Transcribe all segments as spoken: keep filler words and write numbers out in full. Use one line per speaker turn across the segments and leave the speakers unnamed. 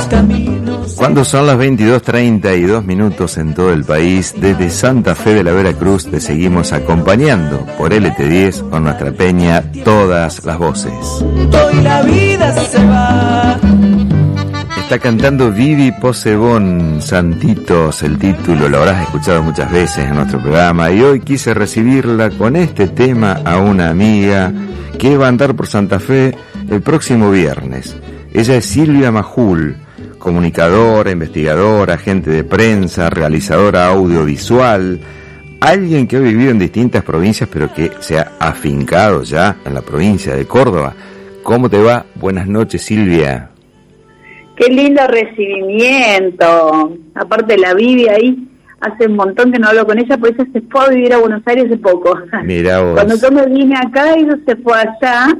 caminos.
Cuando son las veintidós treinta y dos minutos en todo el país, desde Santa Fe de la Veracruz te seguimos acompañando por L T diez con nuestra peña Todas las Voces.
Hoy la vida se va.
Está cantando Vivi Posebón, Santitos, el título, lo habrás escuchado muchas veces en nuestro programa, y hoy quise recibirla con este tema a una amiga que va a andar por Santa Fe el próximo viernes. Ella es Silvia Majul, comunicadora, investigadora, agente de prensa, realizadora audiovisual, alguien que ha vivido en distintas provincias pero que se ha afincado ya en la provincia de Córdoba. ¿Cómo te va? Buenas noches, Silvia.
Qué lindo recibimiento. Aparte la Vivi ahí, hace un montón que no hablo con ella, pues ella se fue a vivir a Buenos Aires hace poco.
Mirá vos.
Cuando yo me vine acá, ella se fue allá.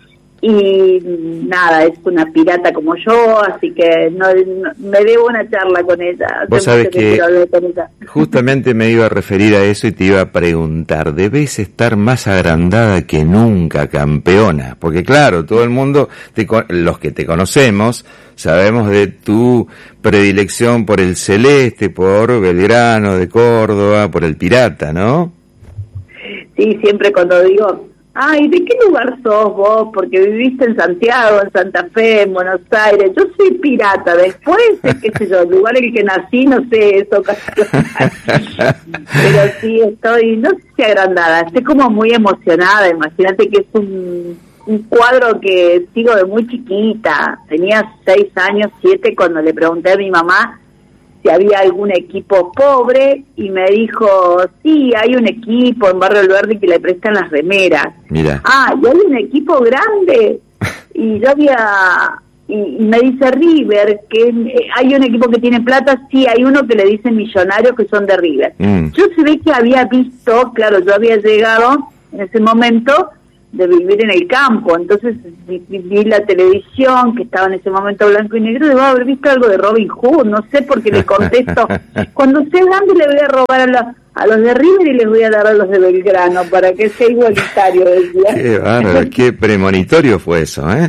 Y nada, es una pirata como yo, así que no, no me debo una charla con ella.
Vos sabés que, que con ella. Justamente me iba a referir a eso y te iba a preguntar, debes estar más agrandada que nunca, campeona, porque claro, todo el mundo, te, los que te conocemos, sabemos de tu predilección por el celeste, por Belgrano de Córdoba, por el pirata, ¿no?
Sí, siempre cuando digo... Ay, ¿de qué lugar sos vos? Porque viviste en Santiago, en Santa Fe, en Buenos Aires. Yo soy pirata. Después, qué sé yo, el lugar en el que nací, no sé, es ocasional. Pero sí, estoy, no sé si agrandada, estoy como muy emocionada. Imagínate que es un, un cuadro que sigo de muy chiquita. Tenía seis años, siete, cuando le pregunté a mi mamá si había algún equipo pobre, y me dijo, sí, hay un equipo en Barrio Alberdi que le prestan las remeras.
Mira.
Ah, y hay un equipo grande. Y yo había, y, y me dice River, que eh, hay un equipo que tiene plata, sí, hay uno que le dicen Millonarios, que son de River. Mm. Yo se ve que había visto, claro, yo había llegado en ese momento de vivir en el campo, entonces vi, vi la televisión que estaba en ese momento blanco y negro, debo haber visto algo de Robin Hood, no sé, porque le contesto, cuando sea grande le voy a robar a, la, a los de River y les voy a dar a los de Belgrano para que sea igualitario, decía.
Qué bárbaro, qué premonitorio fue eso, ¿eh?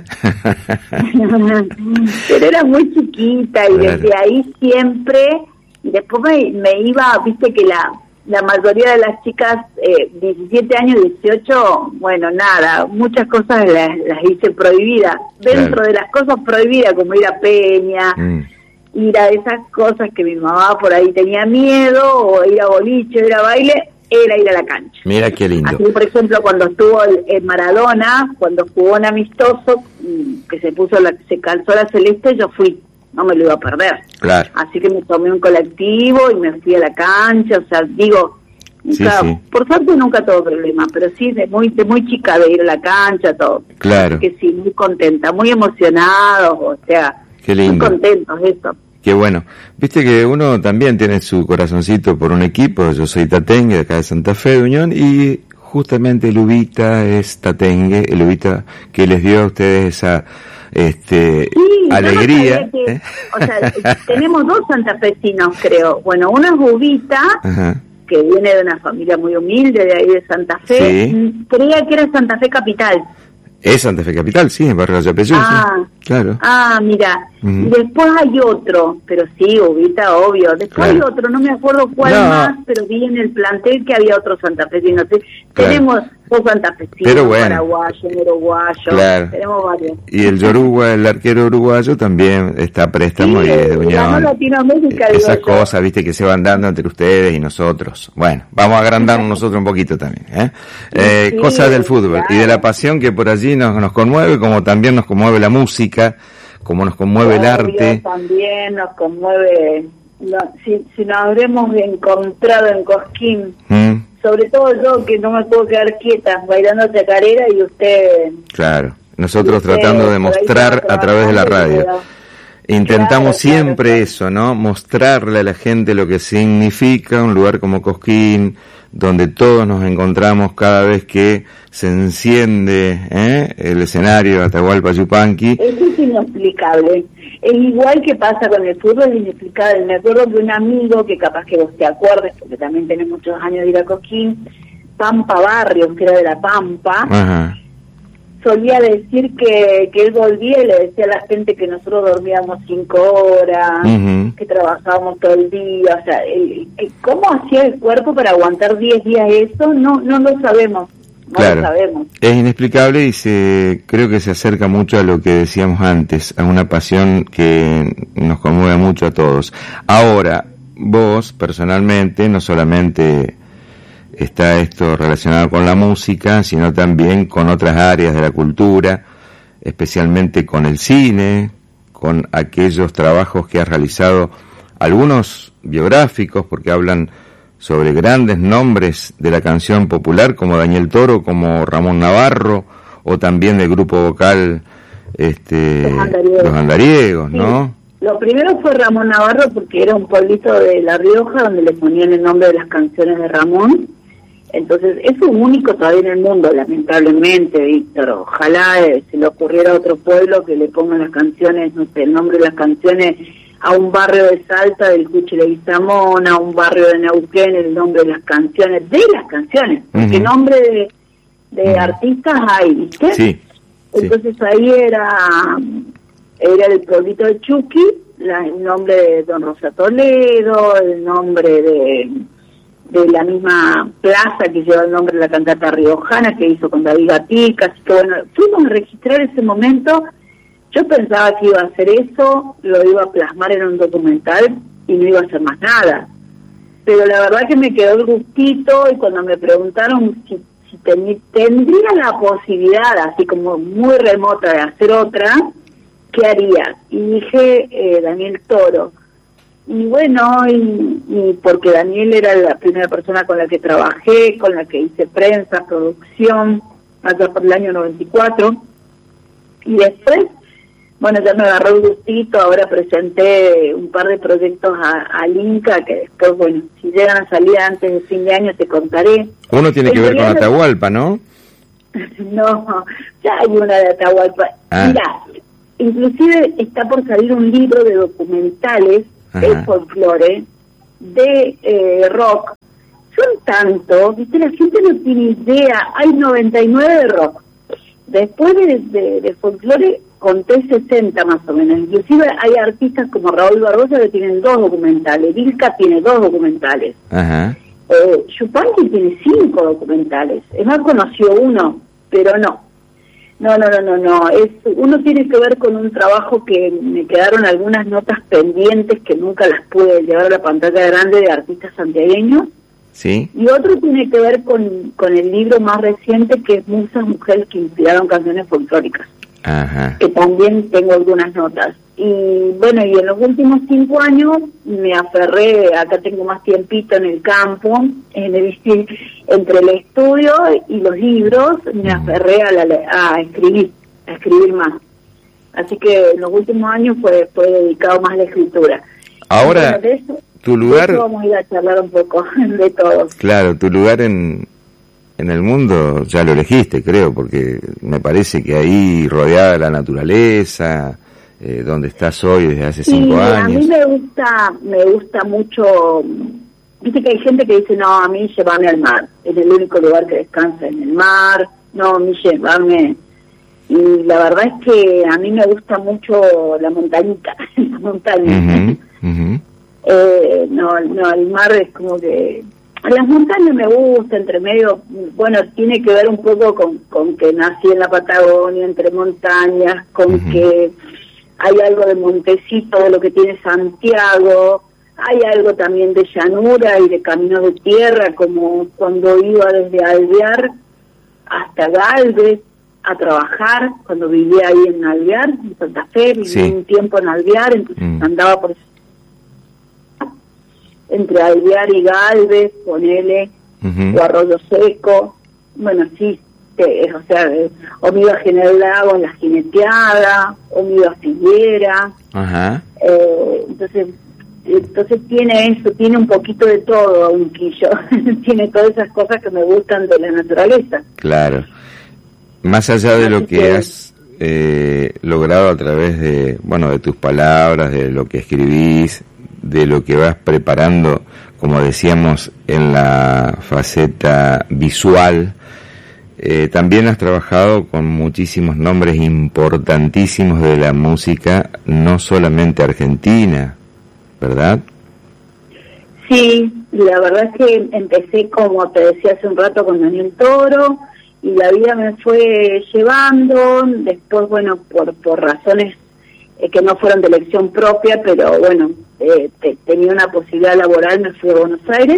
Pero era muy chiquita y claro, desde ahí siempre, y después me, me iba, viste que la la mayoría de las chicas, eh, diecisiete años, dieciocho, bueno, nada, muchas cosas las, las hice prohibidas. Dentro claro, de las cosas prohibidas, como ir a peña, mm. ir a esas cosas que mi mamá por ahí tenía miedo, o ir a boliche, ir a baile, era ir a la cancha.
Mira qué lindo.
Así, por ejemplo, cuando estuvo el, el Maradona, cuando jugó en amistoso, que se puso la, se calzó la celeste, yo fui. No me lo iba a perder. Claro. Así que me tomé un colectivo y me fui a la cancha, o sea, digo, nunca, sí, sí. por suerte nunca tuve problema, pero sí de muy de muy chica de ir a la cancha, todo.
Claro.
Así que sí, muy contenta, muy emocionados, o sea,
qué lindo,
muy contentos de esto.
Qué bueno. Viste que uno también tiene su corazoncito por un equipo. Yo soy tatengue de acá de Santa Fe de Unión, y justamente el Ubita es tatengue, el Ubita que les dio a ustedes esa este
sí,
alegría.
Que,
¿eh?
O sea, tenemos dos santafesinos, creo. Bueno, uno es Ubita, ajá, que viene de una familia muy humilde de ahí de Santa Fe. Sí. Creía que era Santa Fe Capital.
Es Santa Fe Capital, sí, en Barrio Yapeyú,
ah,
sí, claro.
Ah, mira,
uh-huh.
Y después hay otro, pero sí, Ubita, obvio. Después claro, hay otro, no me acuerdo cuál no. más, pero vi en el plantel que había otro santafesino. Claro. Tenemos dos santafesinos,
pero bueno,
paraguayo, uruguayo,
claro,
tenemos varios.
Y el Yoruba, el arquero uruguayo, también está a préstamo
sí,
y es de Unión.
Latinoamérica,
esas cosas, viste, que se van dando entre ustedes y nosotros. Bueno, vamos a agrandarnos nosotros un poquito también, ¿eh? eh sí, cosas del fútbol, claro, y de la pasión que por allí nos, nos conmueve, como también nos conmueve la música, como nos conmueve
Obvio,
el arte.
También nos conmueve, no, si, si nos habremos encontrado en Cosquín, mm. sobre todo yo que no me puedo quedar quieta bailando chacarera, y usted...
Claro, nosotros
usted,
tratando de mostrar a través de la radio. Intentamos claro, siempre claro, eso, ¿no? Mostrarle a la gente lo que significa un lugar como Cosquín, donde todos nos encontramos cada vez que se enciende ¿eh? el escenario Atahualpa Yupanqui.
Eso es inexplicable. Es igual que pasa con el fútbol, es inexplicable. Me acuerdo de un amigo, que capaz que vos te acuerdes, porque también tenés muchos años de ir a Cosquín, Pampa Barrios, que era de La Pampa.
Ajá.
solía decir que, que él volvía y le decía a la gente que nosotros dormíamos cinco horas, uh-huh. que trabajábamos todo el día, o sea, el, el, ¿cómo hacía el cuerpo para aguantar diez días eso? No, no lo sabemos. No
claro,
lo sabemos.
Es inexplicable y se creo que se acerca mucho a lo que decíamos antes, a una pasión que nos conmueve mucho a todos. Ahora, vos personalmente, no solamente está esto relacionado con la música, sino también con otras áreas de la cultura, especialmente con el cine, con aquellos trabajos que has realizado, algunos biográficos, porque hablan sobre grandes nombres de la canción popular, como Daniel Toro, como Ramón Navarro, o también del grupo vocal este,
Los Andariegos,
Los Andariegos,
sí.
¿no?
Lo primero fue Ramón Navarro, porque era un pueblito de La Rioja donde le ponían el nombre de las canciones de Ramón. Entonces, es un único todavía en el mundo, lamentablemente, Víctor. Ojalá eh, se le ocurriera a otro pueblo que le pongan las canciones, no sé, el nombre de las canciones a un barrio de Salta, del Cuchi Leguizamón, a un barrio de Neuquén, el nombre de las canciones, de las canciones, porque uh-huh. nombre de, de uh-huh. artistas hay, ¿viste?
Sí.
Entonces sí. ahí era, era el pueblito de Chucky, la, el nombre de Don Rosa Toledo, el nombre de... de la misma plaza que lleva el nombre de la cantata riojana que hizo con David Gatica, así que bueno, fuimos a registrar ese momento. Yo pensaba que iba a hacer eso, lo iba a plasmar en un documental y no iba a hacer más nada, pero la verdad que me quedó el gustito, y cuando me preguntaron si, si ten, tendría la posibilidad, así como muy remota, de hacer otra, ¿qué haría? Y dije, eh, Daniel Toro. Y bueno, y, y porque Daniel era la primera persona con la que trabajé, con la que hice prensa, producción, allá por el año noventa y cuatro, y después, bueno, ya me agarró el gustito, ahora presenté un par de proyectos a, al Inca, que después, bueno, si llegan a salir antes de fin de año te contaré.
Uno tiene que ver con Atahualpa, ¿no?
No, ya hay una de Atahualpa. Ah. Mirá, inclusive está por salir un libro de documentales de folclore, de eh, rock. Son tantos, ¿viste? La gente no tiene idea. Hay noventa y nueve de rock. Después de, de, de folclore conté sesenta más o menos. Inclusive hay artistas como Raúl Barbosa que tienen dos documentales. Vilca tiene dos documentales.
Ajá.
Eh, Yupanqui tiene cinco documentales. Es más, conoció uno, pero no. No, no, no, no, no. Es, uno tiene que ver con un trabajo que me quedaron algunas notas pendientes que nunca las pude llevar a la pantalla grande, de artistas santiagueños.
Sí.
Y otro tiene que ver con, con el libro más reciente, que es Musas Mujeres que inspiraron canciones folclóricas.
Ajá. Que
también tengo algunas notas. Y bueno, y en los últimos cinco años me aferré, acá tengo más tiempito en el campo, en el, entre el estudio y los libros, me aferré a, la, a escribir, a escribir más. Así que en los últimos años fue, fue dedicado más a la escritura.
Ahora,
bueno, de eso,
tu lugar...
de eso vamos a ir a charlar un poco de todo.
Claro, tu lugar en... en el mundo ya lo elegiste, creo, porque me parece que ahí, rodeada de la naturaleza, eh, donde estás hoy desde hace
sí,
cinco años.
A mí me gusta, me gusta mucho, viste que hay gente que dice, no, a mí llevarme al mar, es el único lugar que descansa en el mar, no, a mí llevarme, y la verdad es que a mí me gusta mucho la montañita, la montaña.
Uh-huh, uh-huh.
Eh, no, no, el mar es como que... Las montañas me gusta, entre medio, bueno, tiene que ver un poco con, con que nací en la Patagonia, entre montañas, con uh-huh. que hay algo de montecito de lo que tiene Santiago, hay algo también de llanura y de camino de tierra, como cuando iba desde Alvear hasta Galvez a trabajar, cuando vivía ahí en Alvear, en Santa Fe, viví sí. un tiempo en Alvear, entonces uh-huh. andaba por entre Alvear y Galvez, ponele, uh-huh. o Arroyo Seco, bueno, sí, te, o sea, eh, o me iba a General Lago en la jineteada, o me iba a Figuera,
uh-huh.
eh, entonces, entonces tiene eso, tiene un poquito de todo, un quillo, tiene todas esas cosas que me gustan de la naturaleza.
Claro, más allá de
Así
lo que,
que
has eh, logrado a través de, bueno, de tus palabras, de lo que escribís, de lo que vas preparando, como decíamos, en la faceta visual, eh, también has trabajado con muchísimos nombres importantísimos de la música, no solamente argentina, ¿verdad?
Sí, la verdad es que empecé, como te decía hace un rato, con Daniel Toro, y la vida me fue llevando. Después, bueno, por por razones eh, que no fueron de elección propia, pero bueno, eh, te, tenía una posibilidad laboral, me fui a Buenos Aires,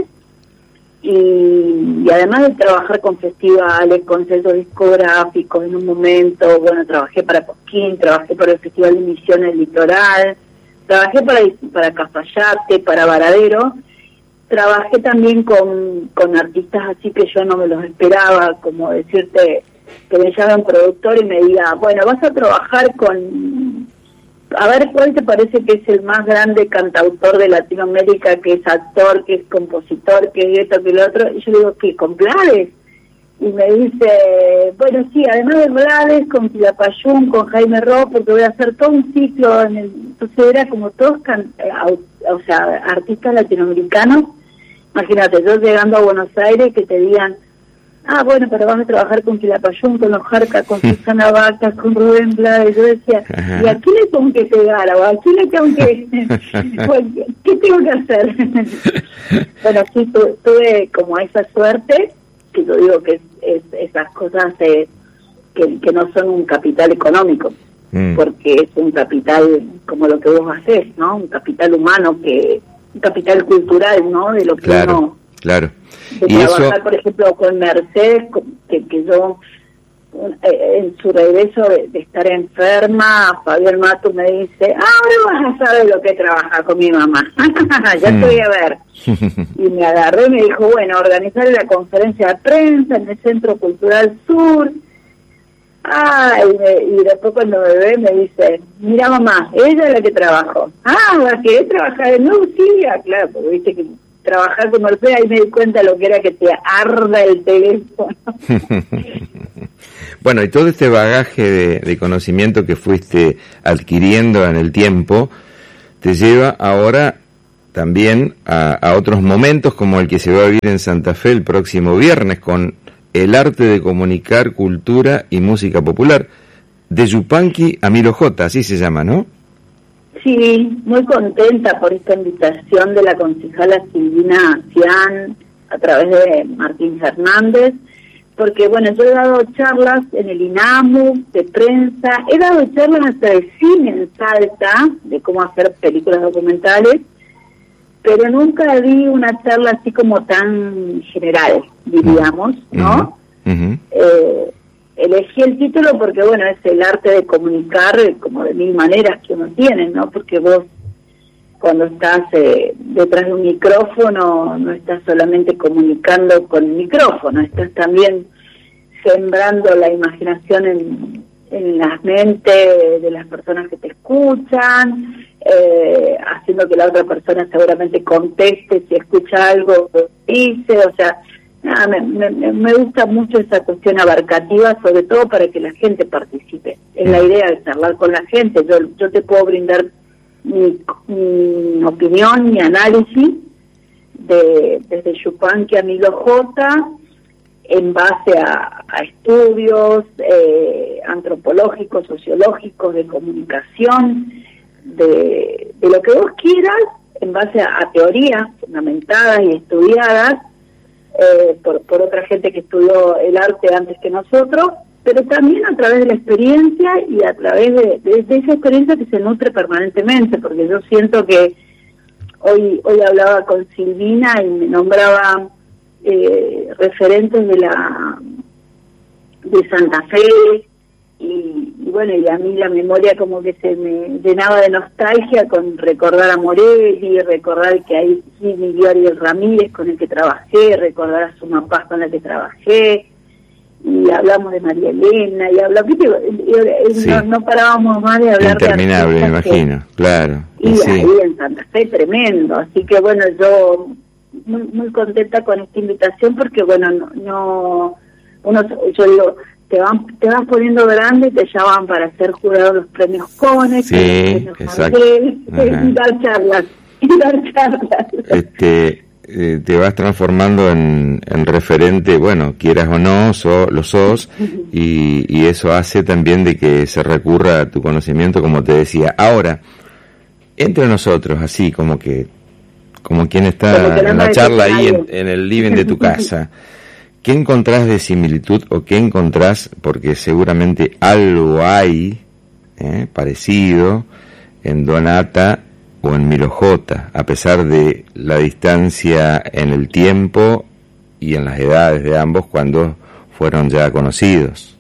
y, y además de trabajar con festivales, con sellos discográficos en un momento, bueno, trabajé para Cosquín, trabajé para el Festival de Misiones Litoral, trabajé para, para Cafayate, para Varadero. Trabajé también con, con artistas así que yo no me los esperaba, como decirte que me llame un productor y me diga, bueno, vas a trabajar con, a ver cuál te parece que es el más grande cantautor de Latinoamérica, que es actor, que es compositor, que es esto, que lo otro. Y yo le digo, ¿qué? ¿Con Blades? Y me dice, bueno, sí, además de Blades, con Quilapayún, con Jaime Ross, porque voy a hacer todo un ciclo. En el, entonces era como todos, can, o sea, artistas latinoamericanos. Imagínate, yo llegando a Buenos Aires, que te digan, ah, bueno, pero vas a trabajar con Quilapayún, con los Jarca, con Susana Vaca, con Rubén Blades. Yo decía, ajá, ¿y a quién le tengo que pegar? ¿O a quién le tengo que...? Bueno, ¿qué tengo que hacer? Bueno, sí, tu, tuve como esa suerte, que yo digo que es, es esas cosas eh, que, que no son un capital económico, mm. porque es un capital como lo que vos hacés, ¿no? Un capital humano, que un capital cultural, ¿no? De lo que
claro,
uno...
Claro,
de
y
trabajar,
eso...
por ejemplo, con Mercedes, que, que yo, eh, en su regreso de, de estar enferma, Fabián Mato me dice, ah, ahora vas a saber lo que es trabajar con mi mamá. Ya te voy a ver. Y me agarré y me dijo, bueno, organizar la conferencia de prensa en el Centro Cultural Sur. Ah, y, me, y después cuando me ve me dice, mira mamá, ella es la que trabajó. Ah, ¿la que trabajar? No, sí, ya, claro, porque viste que trabajar con Mercedes, ahí me di cuenta lo que era que te arda el teléfono.
Bueno, y todo este bagaje de, de conocimiento que fuiste adquiriendo en el tiempo, te lleva ahora también a, a otros momentos, como el que se va a vivir en Santa Fe el próximo viernes, con el arte de comunicar cultura y música popular, de Yupanqui a Milo J, así se llama, ¿no?
Sí, muy contenta por esta invitación de la concejala Silvina Cian a través de Martín Fernández, porque bueno, yo he dado charlas en el INAMU de prensa, he dado charlas hasta de cine en Salta, de cómo hacer películas documentales, pero nunca di una charla así como tan general, diríamos, ¿no? Uh-huh. Uh-huh. Eh, elegí el título porque, bueno, es el arte de comunicar como de mil maneras que uno tiene, ¿no? Porque vos, cuando estás eh, detrás de un micrófono, no estás solamente comunicando con el micrófono, estás también sembrando la imaginación en, en las mentes de las personas que te escuchan, eh, haciendo que la otra persona seguramente conteste si escucha algo que dice, o sea... Nada, me, me, me gusta mucho esa cuestión abarcativa, sobre todo para que la gente participe. Es la idea de charlar con la gente. Yo, yo te puedo brindar mi, mi opinión, mi análisis, de desde Yupanqui a Milo J, en base a, a estudios eh, antropológicos, sociológicos, de comunicación, de, de lo que vos quieras, en base a, a teorías fundamentadas y estudiadas, Eh, por, por otra gente que estudió el arte antes que nosotros, pero también a través de la experiencia y a través de, de, de esa experiencia que se nutre permanentemente, porque yo siento que hoy hoy hablaba con Silvina y me nombraba eh, referentes de la de Santa Fe, y, y bueno, y a mí la memoria como que se me llenaba de nostalgia con recordar a Morelli, recordar que ahí sí vivió Ariel Ramírez, con el que trabajé, recordar a Suma Paz, con la que trabajé, y hablamos de María Elena, y hablamos, ¿viste? Sí. No, no parábamos más de hablar.
Interminable, de me imagino, que, claro.
Y, y sí. Ahí en Santa Fe, tremendo, así que bueno, yo muy, muy contenta con esta invitación, porque bueno, no, no uno, yo digo, te van te vas poniendo grande y te llaman para ser jurado de los premios Conex,
sí, exacto.
Y dar charlas, y dar charlas.
Este, eh, te vas transformando en, en referente, bueno, quieras o no, so, lo sos, y, y eso hace también de que se recurra a tu conocimiento, como te decía. Ahora, entre nosotros, así como que, como quien está en la charla ahí en, en el living de tu casa, ¿qué encontrás de similitud o qué encontrás, porque seguramente algo hay eh, parecido en Donata o en Milo J, a pesar de la distancia en el tiempo y en las edades de ambos cuando fueron ya conocidos?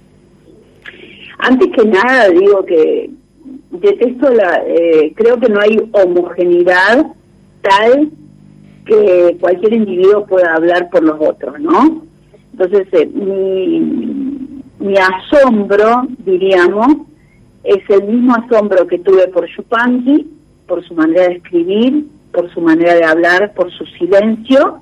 Antes que nada digo que detesto la, eh, creo que no hay homogeneidad tal que cualquier individuo pueda hablar por los otros, ¿no? Entonces, eh, mi, mi asombro, diríamos, es el mismo asombro que tuve por Yupanqui, por su manera de escribir, por su manera de hablar, por su silencio,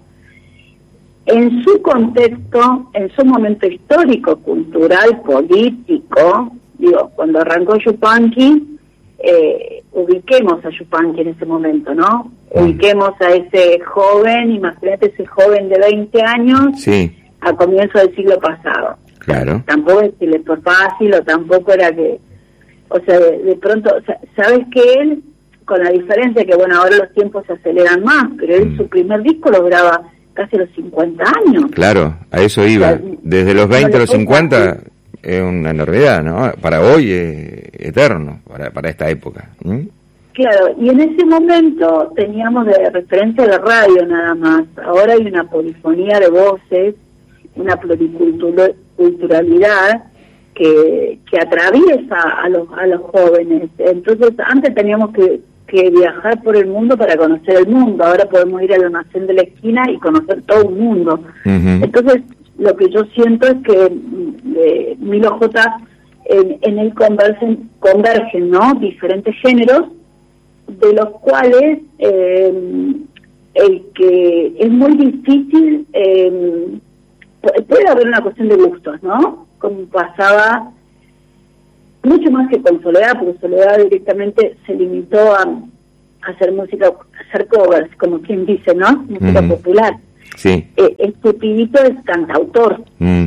en su contexto, en su momento histórico, cultural, político. Digo, cuando arrancó Yupanqui, eh, ubiquemos a Yupanqui en ese momento, ¿no? Mm. Ubiquemos a ese joven, imagínate ese joven de veinte años,
sí,
a comienzo del siglo pasado.
Claro.
Tampoco es que le fue fácil, o tampoco era que, o sea, de, de pronto, o sea, ¿sabes que él, con la diferencia que, bueno, ahora los tiempos se aceleran más, pero él mm. su primer disco lo graba casi a los cincuenta años?
Claro, a eso iba. O sea, desde los veinte no a los cincuenta es una enormidad, ¿no? Para hoy es eterno, para, para esta época. ¿Mm?
Claro, y en ese momento teníamos de referencia la radio nada más. Ahora hay una polifonía de voces, una pluriculturalidad que, que atraviesa a los, a los jóvenes. Entonces, antes teníamos que, que viajar por el mundo para conocer el mundo. Ahora podemos ir al almacén de la esquina y conocer todo un mundo. Uh-huh. Entonces, lo que yo siento es que eh, Milo J, en, en él convergen, convergen, ¿no?, diferentes géneros, de los cuales eh, el que es muy difícil, eh, puede haber una cuestión de gustos, ¿no? Como pasaba mucho más que con Soledad, porque Soledad directamente se limitó a, a hacer música, a hacer covers, como quien dice, ¿no? Música mm. popular.
Sí.
Eh, este pibito es cantautor. Mm.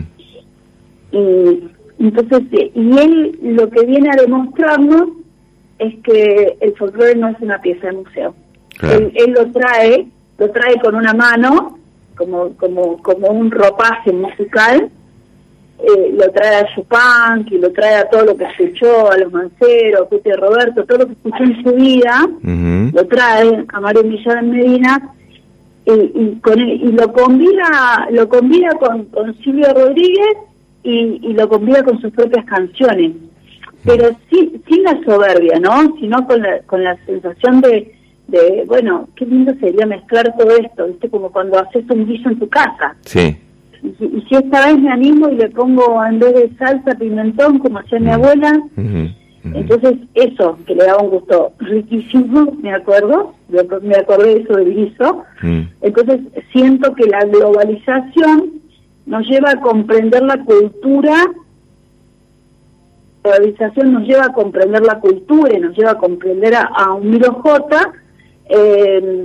Y entonces, eh, y él lo que viene a demostrarnos es que el folclore no es una pieza de museo. Claro. Él, él lo trae, lo trae con una mano, como como como un ropaje musical, eh, lo trae a Yupanqui, lo trae a todo lo que escuchó, a los Manceros, a Roberto, todo lo que escuchó en su vida, uh-huh. lo trae a Mario Millar en Medina, y, y, con él, y lo combina lo combina con, con Silvio Rodríguez y, y lo combina con sus propias canciones, pero sí, sin la soberbia, ¿no? Sino con la, con la sensación de, de, bueno, qué lindo sería mezclar todo esto, ¿viste? Como cuando haces un guiso en tu casa.
Sí.
Y, y si esta vez me animo y le pongo en vez de salsa pimentón, como hacía mm. mi abuela, mm-hmm. entonces eso, que le daba un gusto riquísimo, me acuerdo, me acordé de eso del guiso, mm. entonces siento que la globalización nos lleva a comprender la cultura, la globalización nos lleva a comprender la cultura y nos lleva a comprender a, a un Milo J eh,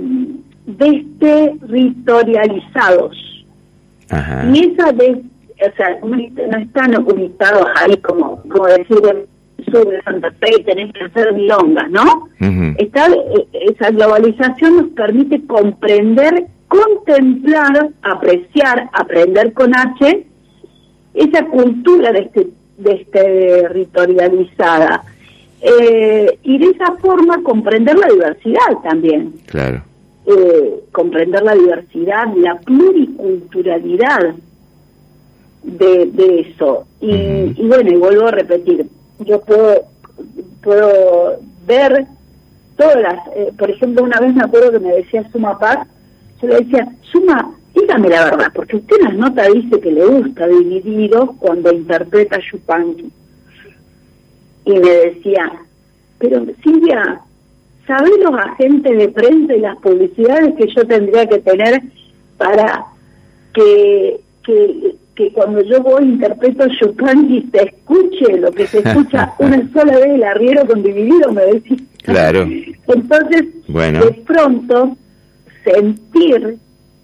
desterritorializados. Ajá. Y esa de, o sea, no, no están ubicados ahí como, como decir sobre Santa Fe y tenés que hacer milongas, ¿no? Uh-huh. Está, esa globalización nos permite comprender, contemplar, apreciar, aprender con H, esa cultura de este, desterritorializada. Eh, y de esa forma comprender la diversidad también.
Claro.
Eh, comprender la diversidad, la pluriculturalidad de, de eso. Y, uh-huh. y bueno, y vuelvo a repetir, yo puedo puedo ver todas las, eh, por ejemplo, una vez me acuerdo que me decía Suma Paz, yo le decía, Suma, dígame la verdad, porque usted en las notas dice que le gusta Divididos cuando interpreta Yupanqui. Y me decía, pero Silvia, ¿sabés los agentes de prensa y las publicidades que yo tendría que tener para que, que, que cuando yo voy interpreto Yupanqui se escuche lo que se escucha una sola vez el arriero con Dividido? Me decía.
Claro.
Entonces, bueno, de pronto, sentir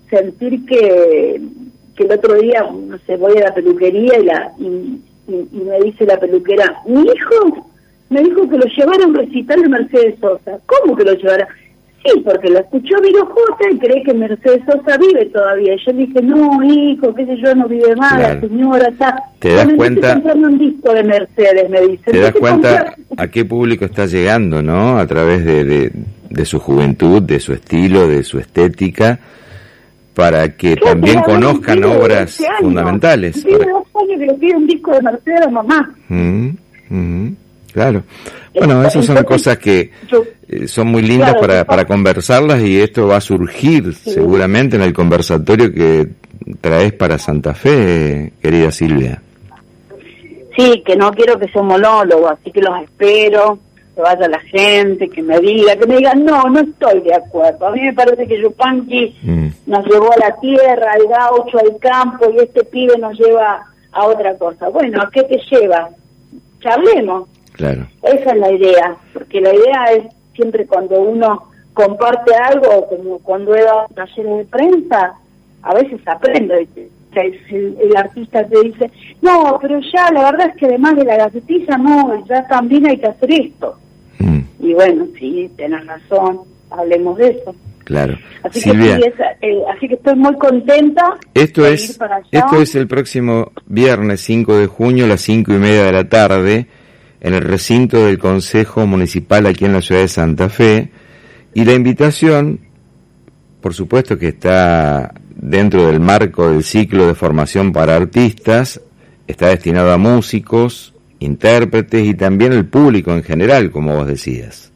sentir que, que el otro día, no sé, voy a la peluquería y, la, y, y, y me dice la peluquera, mi hijo me dijo que lo llevara a un recital de Mercedes Sosa. ¿Cómo que lo llevara? Sí, porque lo escuchó Viro J y cree que Mercedes Sosa vive todavía. Y yo le dije, no, hijo, qué sé yo, no vive más, claro. La señora está...
¿Te das cuenta?
Estoy comprando un disco de Mercedes, me dice.
¿Te das cuenta a qué público está llegando, no? A través de, de, de su juventud, de su estilo, de su estética, para que claro, también conozcan obras fundamentales.
Tiene dos años que le pide un disco de Mercedes a mamá.
Mm, mm. Claro. Bueno, esas son cosas que eh, son muy lindas claro, para, para conversarlas y esto va a surgir sí. seguramente en el conversatorio que traes para Santa Fe, querida Silvia.
Sí, que no quiero que sea un monólogo, así que los espero, que vaya la gente, que me diga, que me diga, no, no estoy de acuerdo. A mí me parece que Yupanqui mm. nos llevó a la tierra, al gaucho, al campo, y este pibe nos lleva a otra cosa. Bueno, ¿a qué te lleva? Charlemos.
Claro.
Esa es la idea, porque la idea es siempre cuando uno comparte algo, como cuando he dado talleres de prensa, a veces aprende. El, el artista te dice, no, pero ya la verdad es que además de la gacetilla, no, ya también hay que hacer esto. Mm. Y bueno, sí, tenés razón, hablemos de eso.
Claro.
Así
Silvia,
que sí, es, eh, así que estoy muy contenta.
Esto de es, ir para allá. Esto es el próximo viernes cinco de junio a las cinco y media de la tarde. En el recinto del Consejo Municipal aquí en la ciudad de Santa Fe, y la invitación, por supuesto que está dentro del marco del ciclo de formación para artistas, está destinado a músicos, intérpretes y también el público en general, como vos decías.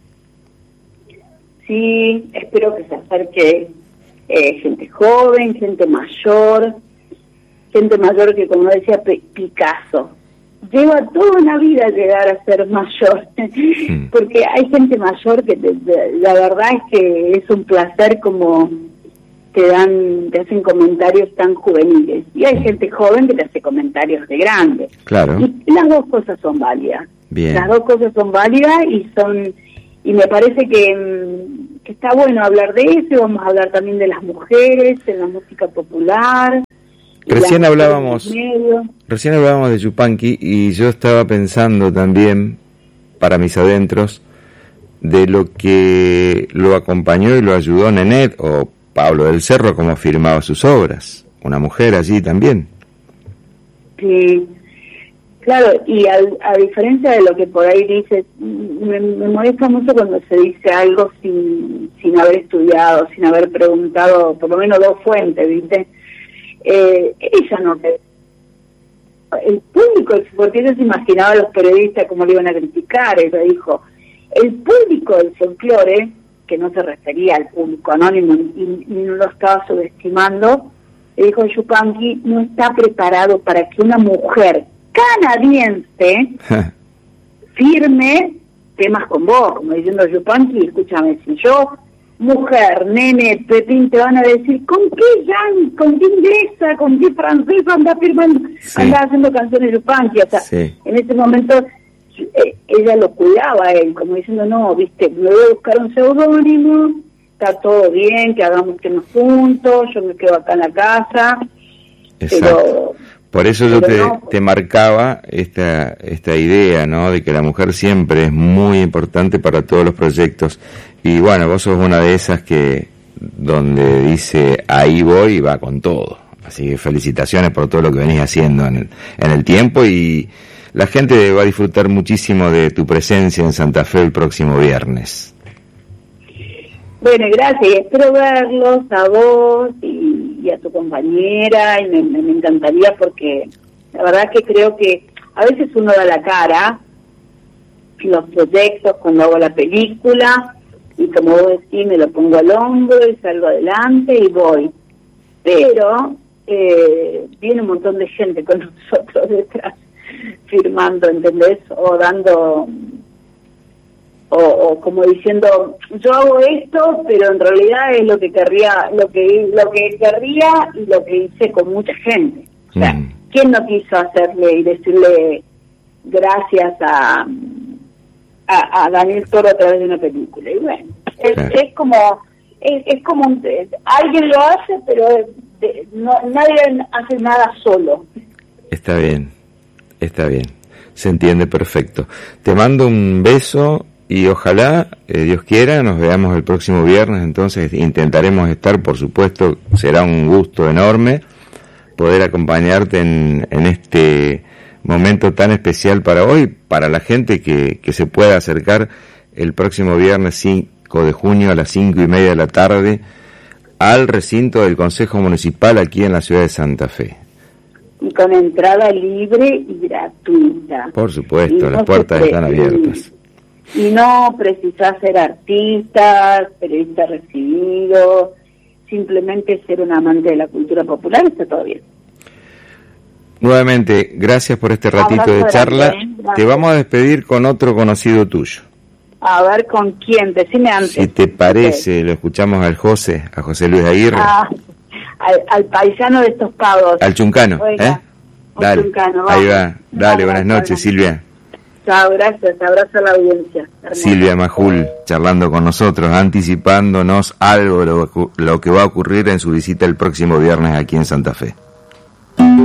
Sí, espero que se acerque eh, gente joven, gente mayor, gente mayor que, como decía Picasso, lleva toda una vida llegar a ser mayor, mm. porque hay gente mayor que te, te, la verdad es que es un placer como te dan, te hacen comentarios tan juveniles, y hay gente joven que te hace comentarios de grande.
Claro.
Y las dos cosas son válidas.
Bien.
Las dos cosas son válidas y son, y me parece que, que está bueno hablar de eso, y vamos a hablar también de las mujeres, de la música popular.
Recién hablábamos, recién hablábamos de Yupanqui y yo estaba pensando también, para mis adentros, de lo que lo acompañó y lo ayudó Nenet o Pablo del Cerro, como firmaba sus obras, una mujer allí también.
Sí, claro, y a, a diferencia de lo que por ahí dice, me, me molesta mucho cuando se dice algo sin, sin haber estudiado, sin haber preguntado por lo menos dos fuentes, ¿viste? Eh, ella no, el público, porque ella se imaginaba a los periodistas cómo le iban a criticar. Ella dijo, el público del folclore, que no se refería al público anónimo y, y no lo estaba subestimando, le dijo, Yupanqui no está preparado para que una mujer canadiense firme temas con vos, como diciendo, Yupanqui, escúchame, si yo mujer, nene, Pepín, te van a decir, ¿con qué yan, con qué inglesa, con qué francesa anda firmando, sí. anda haciendo canciones de Yupanqui? O sea, sí. En ese momento eh, ella lo cuidaba a él, como diciendo, no, viste, me voy a buscar un seudónimo, está todo bien, que hagamos que nos juntos, yo me quedo acá en la casa.
Exacto.
Pero
por eso yo te, no, te marcaba esta esta idea, ¿no?, de que la mujer siempre es muy importante para todos los proyectos. Y bueno, vos sos una de esas que donde dice ahí voy y va con todo. Así que felicitaciones por todo lo que venís haciendo en el, en el tiempo, y la gente va a disfrutar muchísimo de tu presencia en Santa Fe el próximo viernes.
Bueno, gracias, y espero verlos a vos y, y a tu compañera, y me, me, me encantaría, porque la verdad que creo que a veces uno da la cara en los proyectos cuando hago la película, y como vos decís, me lo pongo al hombro y salgo adelante y voy. Pero eh, viene un montón de gente con nosotros detrás, firmando, ¿entendés? O dando... O, o como diciendo, yo hago esto, pero en realidad es lo que querría, lo que lo que querría y lo que hice con mucha gente. O sea, mm. ¿quién no quiso hacerle y decirle gracias a, a, a Daniel Toro a través de una película? Y bueno, es, es como es, es como un, alguien lo hace, pero de, no, nadie hace nada solo.
Está bien, está bien, se entiende perfecto. Te mando un beso y ojalá, eh, Dios quiera, nos veamos el próximo viernes, entonces intentaremos estar, por supuesto, será un gusto enorme poder acompañarte en, en este momento tan especial para hoy, para la gente que, que se pueda acercar el próximo viernes cinco de junio a las cinco y media de la tarde al recinto del Consejo Municipal aquí en la ciudad de Santa Fe.
Y con entrada libre y gratuita.
Por supuesto,
no
las puertas
pre-
están abiertas.
Y, y no precisás ser artista, periodista recibido, simplemente ser un amante de la cultura popular, está todo bien.
Nuevamente, gracias por este ratito
Abrazo
de charla.
grande, ¿eh? Gracias.
Te vamos a despedir con otro conocido tuyo.
A ver con quién, decime antes.
Si te parece, lo escuchamos al José, a José Luis Aguirre.
Ah, al, al paisano de estos pagos.
Al chuncano,
Oiga,
¿eh?
un
Dale,
chuncano,
ahí
vamos.
va. Dale, buenas
Vamos,
noches,
vamos.
Silvia.
Chao, gracias, abrazo a la audiencia. Hermoso.
Silvia Majul, charlando con nosotros, anticipándonos algo de lo, lo que va a ocurrir en su visita el próximo viernes aquí en Santa Fe.